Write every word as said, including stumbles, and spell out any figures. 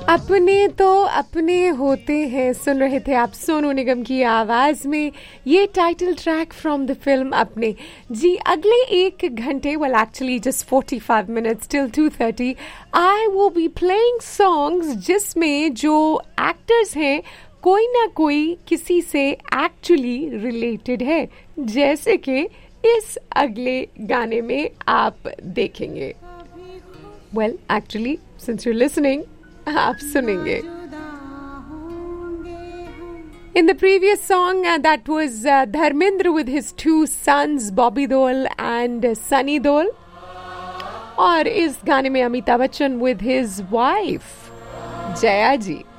अपने तो अपने होते हैं सुन रहे थे आप सोनू निगम की आवाज में ये title track from the film अपने। जी अगले एक घंटे well actually just forty-five minutes till two thirty I will be playing songs जिसमें जो एक्टर्स हैं कोई ना कोई किसी से एक्चुअली रिलेटेड है, जैसे कि इस अगले गाने में आप देखेंगे। Well actually since you listening आप सुनेंगे। In the previous song uh, that was uh, Dharmendra with his two sons Bobby Deol and uh, Sunny Deol, और इस गाने में Amitabh Bachchan with his wife Jaya ji.